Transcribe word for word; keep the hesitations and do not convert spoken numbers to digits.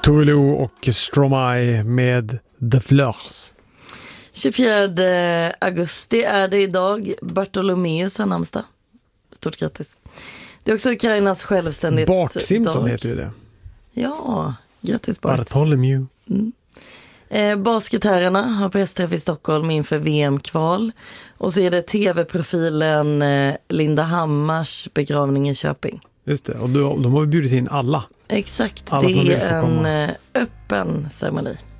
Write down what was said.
Tove Lo och Stromae med The Fleurs. tjugofjärde augusti är det idag. Bartolomeus har namnsdag. Stort grattis. Det är också Ukrainas självständighetsdag. Bart Simpson heter ju det. Ja, grattis Bart. Bartholomew. Mm. Eh, basketherrarna har pressträff i Stockholm inför V M-kval. Och så är det tv-profilen eh, Linda Hammars begravning i Köping. Just det, och de, de har bjudit in alla. Exakt, alla det är en komma. eh, öppen ceremoni.